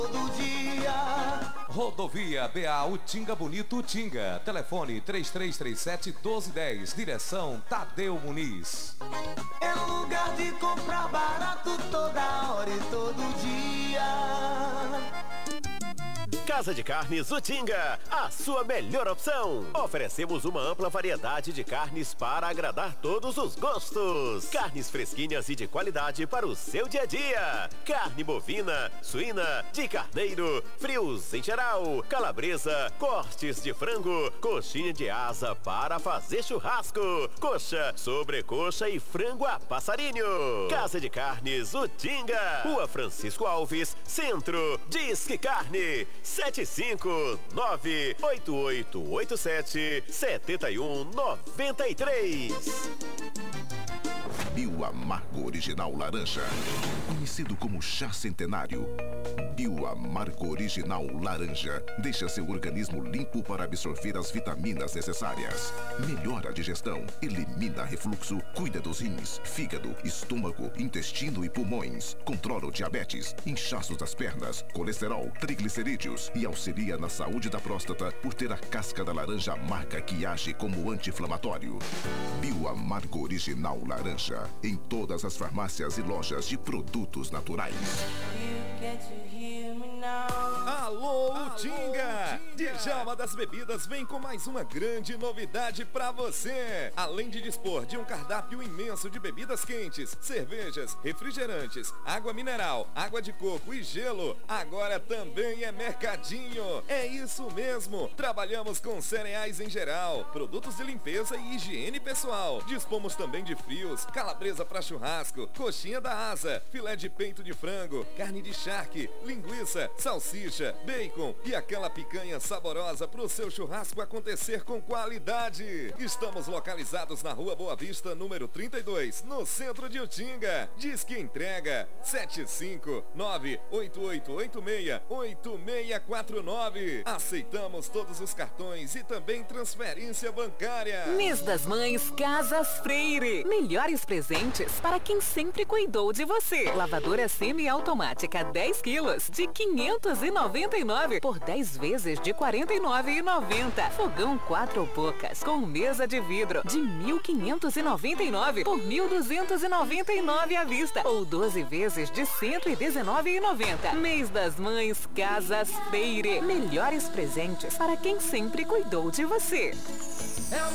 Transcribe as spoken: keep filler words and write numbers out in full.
Todo dia. Rodovia B A Utinga Bonito Utinga. Telefone três três três sete, um dois um zero. Direção Tadeu Muniz. É lugar de comprar barato toda hora e todo dia. Casa de Carnes Utinga, a sua melhor opção. Oferecemos uma ampla variedade de carnes para agradar todos os gostos. Carnes fresquinhas e de qualidade para o seu dia a dia. Carne bovina, suína, de carneiro, frios em geral, calabresa, cortes de frango, coxinha de asa para fazer churrasco, coxa, sobrecoxa e frango a passarinho. Casa de Carnes Utinga, Rua Francisco Alves, Centro. Disque Carne sete cinco nove oito oito oito sete sete um nove três. Bio Amargo Original Laranja, conhecido como chá centenário. Bio Amargo Original Laranja deixa seu organismo limpo para absorver as vitaminas necessárias. Melhora a digestão, elimina refluxo, cuida dos rins, fígado, estômago, intestino e pulmões. Controla o diabetes, inchaços das pernas, colesterol, triglicerídeos e auxilia na saúde da próstata por ter a casca da laranja amarga que age como anti-inflamatório. Bio Amargo Original Laranja, em todas as farmácias e lojas de produtos naturais. Alô, Utinga! Djalma das Bebidas vem com mais uma grande novidade pra você. Além de dispor de um cardápio imenso de bebidas quentes, cervejas, refrigerantes, água mineral, água de coco e gelo, agora também é mercadinho. É isso mesmo! Trabalhamos com cereais em geral, produtos de limpeza e higiene pessoal. Dispomos também de frios, calabresa pra churrasco, coxinha da asa, filé de peito de frango, carne de charque, linguiça, salsicha, bacon e aquela picanha saborosa para o seu churrasco acontecer com qualidade. Estamos localizados na Rua Boa Vista, número trinta e dois, no centro de Utinga. Diz que entrega sete cinco nove oito oito oito seis oito seis quatro nove. Aceitamos todos os cartões e também transferência bancária. Mês das Mães Casas Freire. Melhores presentes para quem sempre cuidou de você. Lavadora semiautomática dez quilos de quinhentos e noventa e nove por dez vezes de quarenta e nove reais e noventa centavos. Fogão quatro bocas com mesa de vidro de mil quinhentos e noventa e nove por mil duzentos e noventa e nove à vista ou doze vezes de cento e dezenove reais e noventa centavos. Mês das Mães Casas Freire. Melhores presentes para quem sempre cuidou de você.